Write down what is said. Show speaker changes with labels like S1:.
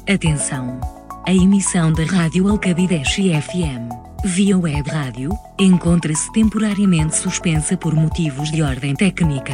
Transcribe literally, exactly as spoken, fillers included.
S1: Atenção! A emissão da Rádio Alcabideche F M, via web rádio, encontra-se temporariamente suspensa por motivos de ordem técnica.